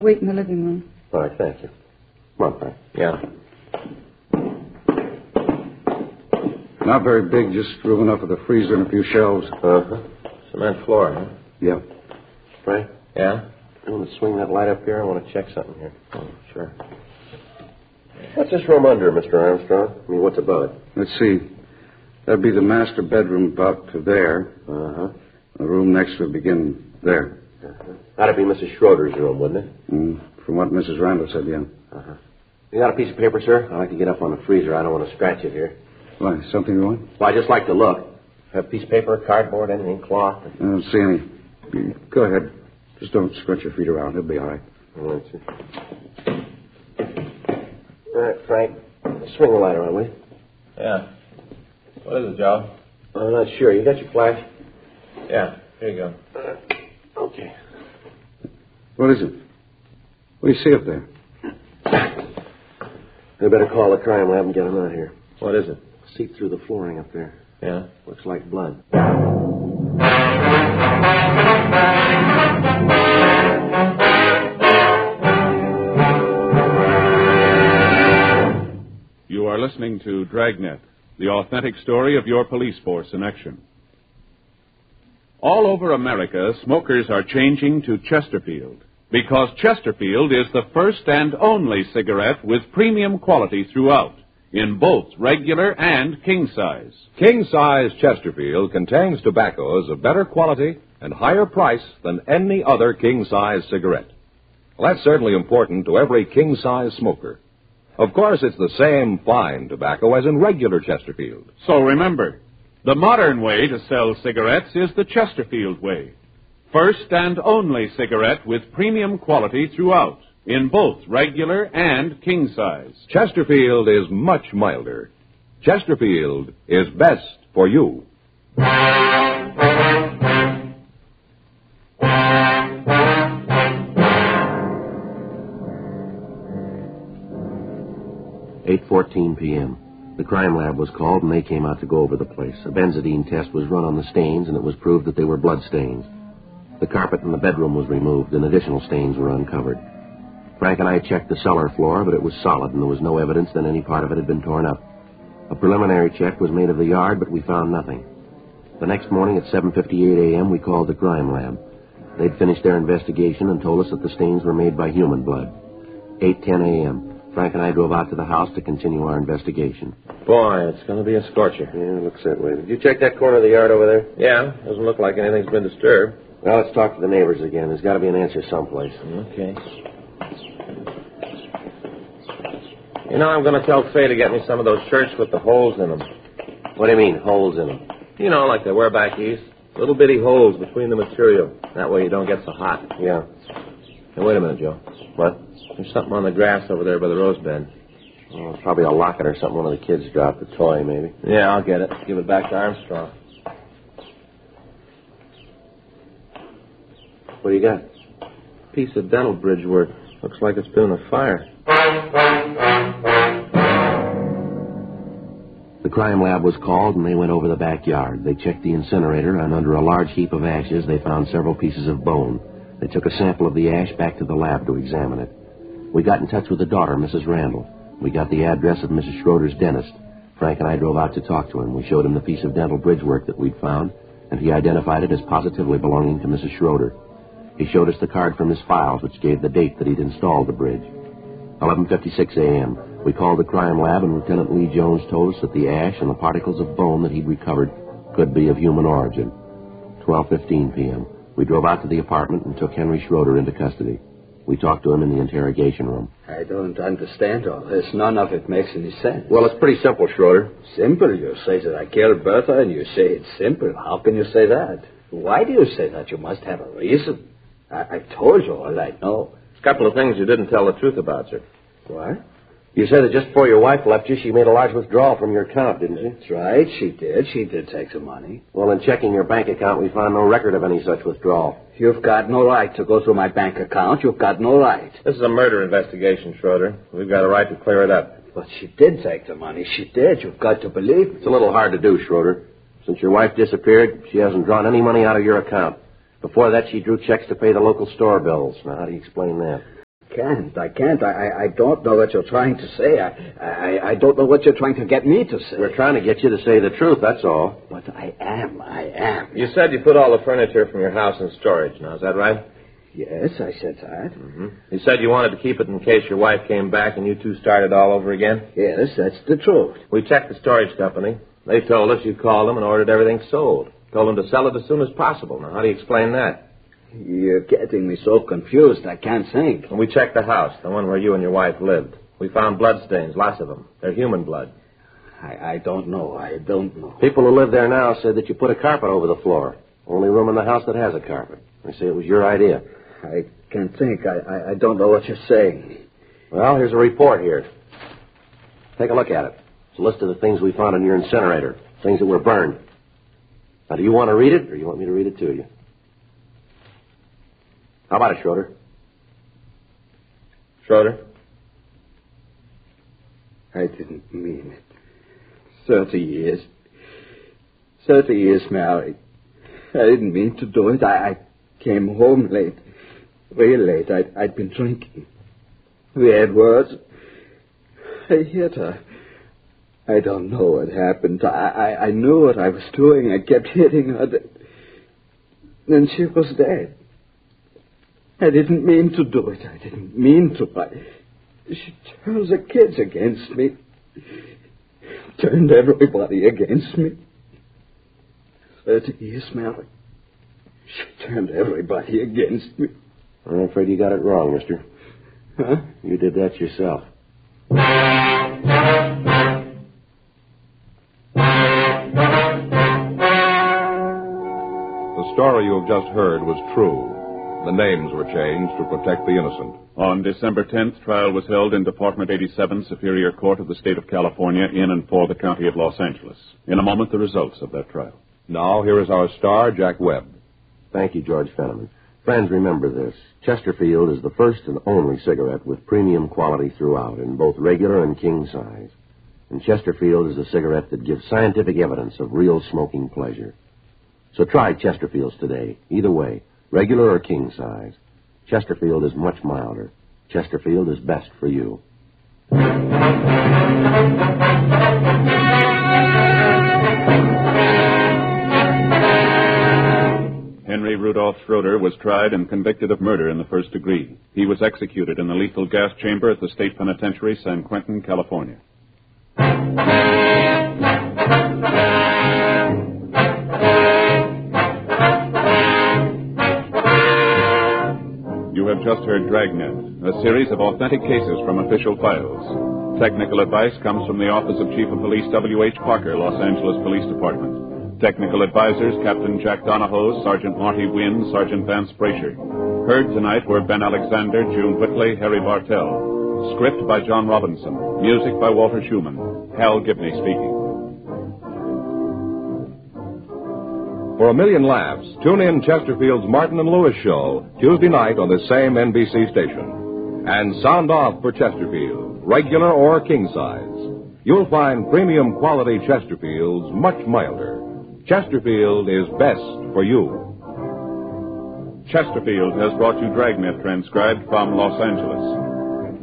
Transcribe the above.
Wait in the living room. All right, thank you. Come on, Frank. Yeah. Not very big, just room enough for the freezer and a few shelves. Uh-huh. Cement floor, huh? Yeah. Frank, Yeah? you want to swing that light up here? I want to check something here. Oh, sure. What's this room under, Mr. Armstrong? I mean, what's above it? Let's see. That'd be the master bedroom about to there. Uh-huh. The room next would begin there. Uh-huh. That'd be Mrs. Schroeder's room, wouldn't it? From what Mrs. Randall said, yeah. Uh-huh. You got a piece of paper, sir? I'd like to get up on the freezer. I don't want to scratch it here. Why, something you want? Well, I just like to look. Have a piece of paper, cardboard, anything, cloth? I don't see any. Go ahead. Just don't scrunch your feet around. It'll be all right. All right, sir. All right, Frank. Swing the light around, will you? Yeah. What is it, Joe? I'm not sure. You got your flash? Yeah, here you go. Okay. What is it? What do you see up there? We better call the crime lab and get them out here. What is it? See through the flooring up there. Yeah? Looks like blood. You are listening to Dragnet, the authentic story of your police force in action. All over America, smokers are changing to Chesterfield because Chesterfield is the first and only cigarette with premium quality throughout, in both regular and king size. King size Chesterfield contains tobaccos of better quality and higher price than any other king size cigarette. Well, that's certainly important to every king size smoker. Of course, it's the same fine tobacco as in regular Chesterfield. So remember, the modern way to sell cigarettes is the Chesterfield way. First and only cigarette with premium quality throughout, in both regular and king size. Chesterfield is much milder. Chesterfield is best for you. 8:14 p.m. The crime lab was called, and they came out to go over the place. A benzodine test was run on the stains, and it was proved that they were blood stains. The carpet in the bedroom was removed, and additional stains were uncovered. Frank and I checked the cellar floor, but it was solid, and there was no evidence that any part of it had been torn up. A preliminary check was made of the yard, but we found nothing. The next morning at 7:58 a.m., we called the crime lab. They'd finished their investigation and told us that the stains were made by human blood. 8:10 a.m., Frank and I drove out to the house to continue our investigation. Boy, it's going to be a scorcher. Yeah, it looks that way. Did you check that corner of the yard over there? Yeah, doesn't look like anything's been disturbed. Well, let's talk to the neighbors again. There's got to be an answer someplace. Okay. You know, I'm going to tell Faye to get me some of those shirts with the holes in them. What do you mean, holes in them? You know, like they wear back east. Little bitty holes between the material. That way you don't get so hot. Yeah. Hey, wait a minute, Joe. What? There's something on the grass over there by the rose bed. Oh, it's probably a locket or something one of the kids dropped, a toy, maybe. Yeah, I'll get it. Give it back to Armstrong. What do you got? Piece of dental bridge work. Looks like it's been in a fire. The crime lab was called, and they went over the backyard. They checked the incinerator, and under a large heap of ashes, they found several pieces of bone. They took a sample of the ash back to the lab to examine it. We got in touch with the daughter, Mrs. Randall. We got the address of Mrs. Schroeder's dentist. Frank and I drove out to talk to him. We showed him the piece of dental bridge work that we'd found, and he identified it as positively belonging to Mrs. Schroeder. He showed us the card from his files, which gave the date that he'd installed the bridge. 11:56 a.m. We called the crime lab, and Lieutenant Lee Jones told us that the ash and the particles of bone that he'd recovered could be of human origin. 12:15 p.m. We drove out to the apartment and took Henry Schroeder into custody. We talked to him in the interrogation room. I don't understand all this. None of it makes any sense. Well, it's pretty simple, Schroeder. Simple? You say that I killed Bertha, and you say it's simple. How can you say that? Why do you say that? You must have a reason. I've told you all I know. There's a couple of things you didn't tell the truth about, sir. What? You said that just before your wife left you, she made a large withdrawal from your account, didn't you? That's right, she did. She did take some money. Well, in checking your bank account, we found no record of any such withdrawal. You've got no right to go through my bank account. You've got no right. This is a murder investigation, Schroeder. We've got a right to clear it up. But she did take the money. She did. You've got to believe me. It's a little hard to do, Schroeder. Since your wife disappeared, she hasn't drawn any money out of your account. Before that, she drew checks to pay the local store bills. Now, how do you explain that? can't. I don't know what you're trying to say. I don't know what you're trying to get me to say. We're trying to get you to say the truth, that's all. But I am. You said you put all the furniture from your house in storage. Now, is that right? Yes, I said that. Mm-hmm. You said you wanted to keep it in case your wife came back and you two started all over again? Yes, that's the truth. We checked the storage company. They told us you called them and ordered everything sold. Told them to sell it as soon as possible. Now, how do you explain that? You're getting me so confused, I can't think. And we checked the house, the one where you and your wife lived. We found bloodstains, lots of them. They're human blood. I don't know. I don't know. People who live there now said that you put a carpet over the floor. Only room in the house that has a carpet. They say it was your idea. I can't think. I don't know what you're saying. Well, here's a report here. Take a look at it. It's a list of the things we found in your incinerator. Things that were burned. Now, do you want to read it, or do you want me to read it to you? How about it, Schroeder? Schroeder? I didn't mean it. 30 years. 30 years married. I didn't mean to do it. I came home late. Real late. I'd been drinking. We had words. I hit her. I don't know what happened. I knew what I was doing. I kept hitting her. Then she was dead. I didn't mean to do it. I didn't mean to. She turned the kids against me. Turned everybody against me. 30 years married. She turned everybody against me. I'm afraid you got it wrong, mister. Huh? You did that yourself. The story you have just heard was true. The names were changed to protect the innocent. On December 10th, trial was held in Department 87, Superior Court of the State of California, in and for the County of Los Angeles. In a moment, the results of that trial. Now, here is our star, Jack Webb. Thank you, George Fenneman. Friends, remember this. Chesterfield is the first and only cigarette with premium quality throughout, in both regular and king size. And Chesterfield is a cigarette that gives scientific evidence of real smoking pleasure. So try Chesterfields today, either way, regular or king size. Chesterfield is much milder. Chesterfield is best for you. Henry Rudolph Schroeder was tried and convicted of murder in the first degree. He was executed in the lethal gas chamber at the State Penitentiary, San Quentin, California. You have just heard Dragnet, a series of authentic cases from official files. Technical advice comes from the Office of Chief of Police W.H. Parker, Los Angeles Police Department. Technical advisors, Captain Jack Donahoe, Sergeant Marty Wynn, Sergeant Vance Brasher. Heard tonight were Ben Alexander, June Whitley, Harry Bartell. Script by John Robinson. Music by Walter Schumann. Hal Gibney speaking. For a million laughs, tune in Chesterfield's Martin and Lewis show Tuesday night on this same NBC station. And sound off for Chesterfield, regular or king size. You'll find premium quality Chesterfields much milder. Chesterfield is best for you. Chesterfield has brought you Dragnet, transcribed from Los Angeles.